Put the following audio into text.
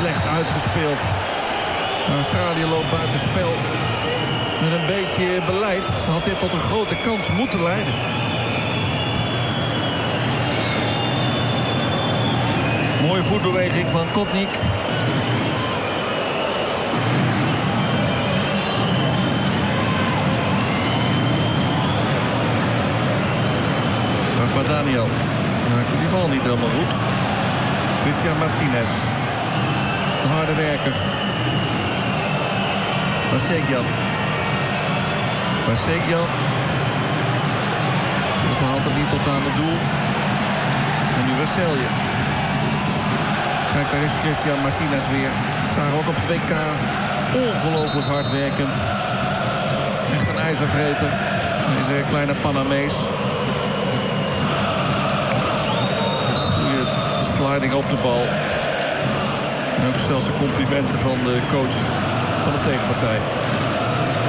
slecht uitgespeeld. Australië loopt buitenspel. Met een beetje beleid had dit tot een grote kans moeten leiden. Mooie voetbeweging van Kotnik. Maar Daniel maakte die bal niet helemaal goed. Christian Martinez. De harde werker. Marsegian. Schot haalt het niet tot aan het doel. En nu Weselje. Kijk, daar is Christian Martinez weer. Zagen ook op het WK. Ongelooflijk hard werkend. Echt een ijzervreter. Deze kleine Panamees. Goeie sliding op de bal. En ook snelste complimenten van de coach van de tegenpartij.